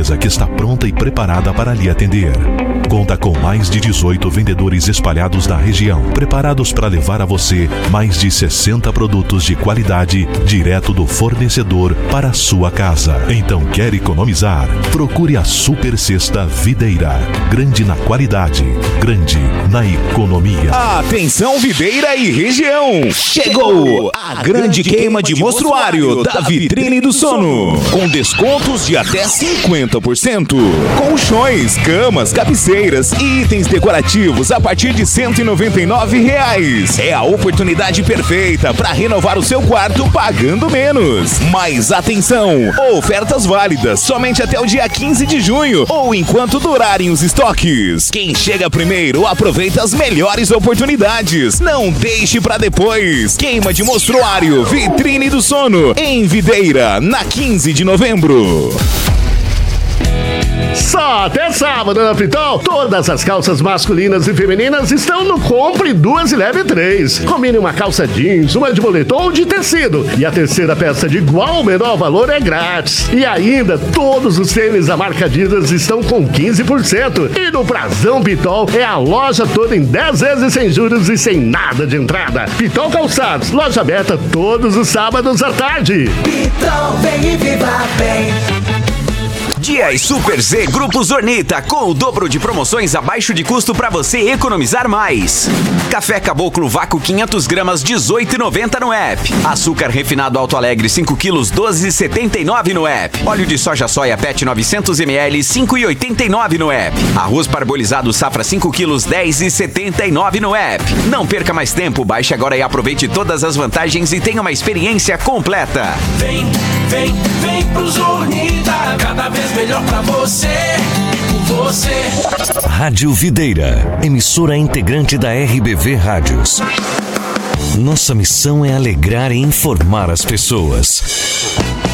empresa que está pronta e preparada para lhe atender. Conta com mais de 18 vendedores espalhados na região, preparados para levar a você mais de 60 produtos de qualidade direto do fornecedor para a sua casa. Então, quer economizar? Procure a Super Sexta Videira. Grande na qualidade, grande na economia. Atenção, Videira e região! Chegou a grande queima de mostruário da Vitrine do Sono, com descontos de até 50%. Colchões, camas, cabeceiras e itens decorativos a partir de R$ 199. É a oportunidade perfeita para renovar o seu quarto pagando menos. Mas atenção, ofertas válidas somente até o dia 15 de junho ou enquanto durarem os estoques. Quem chega primeiro aproveita as melhores oportunidades. Não deixe para depois. Queima de mostruário Vitrine do Sono em Videira, na 15 de novembro. Só até sábado na Pitol, todas as calças masculinas e femininas estão no Compre 2 e Leve 3. Combine uma calça jeans, uma de moletom ou de tecido. E a terceira peça de igual ou menor valor é grátis. E ainda, todos os tênis da marca Adidas estão com 15%. E no Prazão Pitol é a loja toda em 10 vezes sem juros e sem nada de entrada. Pitol Calçados, loja aberta todos os sábados à tarde. Pitol, vem e viva bem. Dias Super Z Grupo Zornita, com o dobro de promoções abaixo de custo para você economizar mais. Café Caboclo Vácuo 500 gramas, R$ 18,90 no app. Açúcar refinado Alto Alegre 5 quilos, R$ 12,79 no app. Óleo de soja PET 900 ml, R$ 5,89 no app. Arroz parbolizado Safra 5 quilos, R$ 10,79 no app. Não perca mais tempo, baixe agora e aproveite todas as vantagens e tenha uma experiência completa. Vem pro Zornita, cada vez melhor pra você, por você. Rádio Videira, emissora integrante da RBV Rádios. Nossa missão é alegrar e informar as pessoas.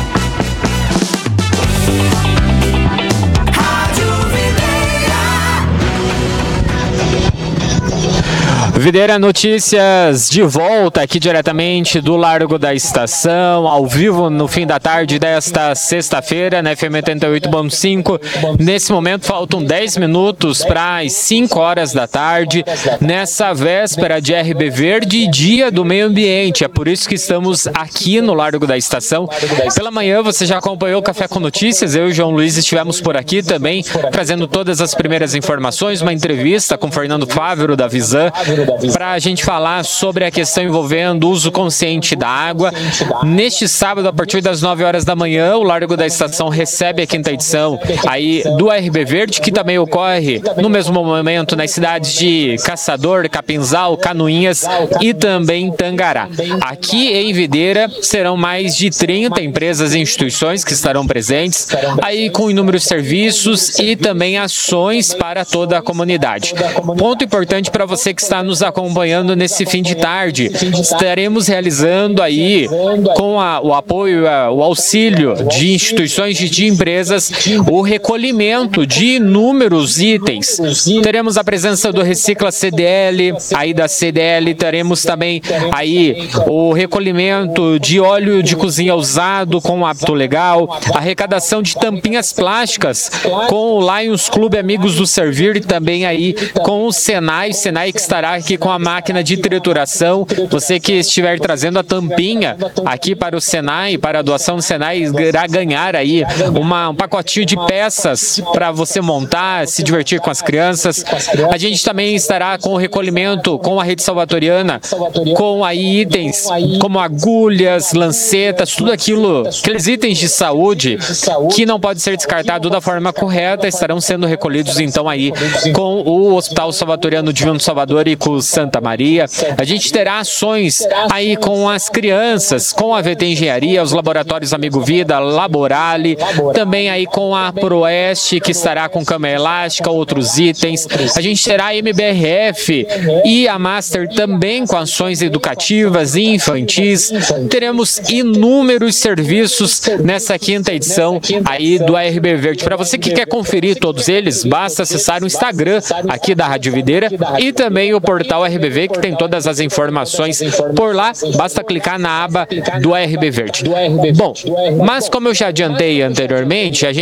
Videira Notícias de volta aqui diretamente do Largo da Estação, ao vivo no fim da tarde desta sexta-feira, na FM 88.5. Nesse momento faltam 10 minutos para as 5 horas da tarde, nessa véspera de RB Verde e Dia do Meio Ambiente. É por isso que estamos aqui no Largo da Estação. Pela manhã você já acompanhou o Café com Notícias, eu e o João Luiz estivemos por aqui também, trazendo todas as primeiras informações, uma entrevista com Fernando Fávero da Visan, para a gente falar sobre a questão envolvendo o uso consciente da água. Neste sábado, a partir das 9 horas da manhã, o Largo da Estação recebe a 5ª edição aí do RB Verde, que também ocorre no mesmo momento nas cidades de Caçador, Capinzal, Canoinhas e também Tangará. Aqui em Videira serão mais de 30 empresas e instituições que estarão presentes, aí com inúmeros serviços e também ações para toda a comunidade. Ponto importante para você que está nos acompanhando nesse fim de tarde, estaremos realizando aí com o apoio, o auxílio de instituições e de empresas, o recolhimento de inúmeros itens. Teremos a presença do Recicla CDL, aí da CDL teremos também aí o recolhimento de óleo de cozinha usado com o Hábito Legal, arrecadação de tampinhas plásticas com o Lions Clube Amigos do Servir e também aí com o Senai que estará aqui com a máquina de trituração. Você que estiver trazendo a tampinha aqui para o Senai, para a doação do Senai, irá ganhar aí um pacotinho de peças para você montar, se divertir com as crianças. A gente também estará com o recolhimento com a Rede Salvatoriana, com aí itens como agulhas, lancetas, tudo aquilo, aqueles itens de saúde que não pode ser descartado da forma correta, estarão sendo recolhidos então aí com o Hospital Salvatoriano Divino Salvador e com o Santa Maria. A gente terá ações aí com as crianças, com a VT Engenharia, os laboratórios Amigo Vida, Laborale, também aí com a Proeste, que estará com cama elástica, outros itens. A gente terá a MBRF e a Master também com ações educativas e infantis. Teremos inúmeros serviços nessa 5ª edição aí do RB Verde. Para você que quer conferir todos eles, basta acessar o Instagram aqui da Rádio Videira e também o portal RBV, que tem todas as informações por lá. Basta clicar na aba do RB Verde. Bom, mas como eu já adiantei anteriormente, a gente